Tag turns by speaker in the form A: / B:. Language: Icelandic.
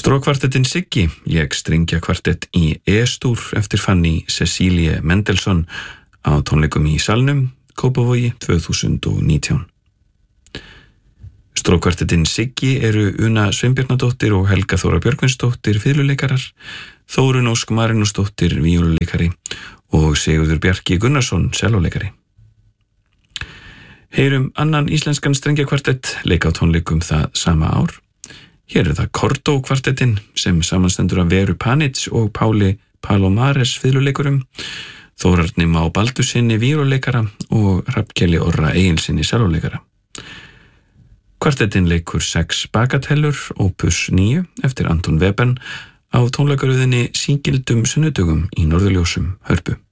A: Strókkvartettin Siggi lék strengjakvartett í E-stúr eftir Fanny Cecilie Mendelssohn á tónleikum í Salnum, Kópavogi 2019. Strókkvartettin Siggi eru Una Sveinbjarnardóttir og Helga Þóra Björgvinsdóttir fiðluleikarar, Þórunn Ósk Marinósdóttir víóluleikari og Sigurður Bjarki Gunnarsson sellóleikari. Heyrum annan íslenskan strengjakvartett leika á tónleikum það sama ár. Hér það Kordó-kvartettin sem samanstendur af Veru Panitz og Páli Palomares fiðluleikurum, Þórarni Má Baldursinni víóluleikara og Hrafnkeli Orra Egilssyni sellóleikara. Kvartettin leikur 6 bagatellur, opus 9 eftir Anton Webern á tónleikaröðinni Sígildum sunnudögum í Norðurljósum Hörpu.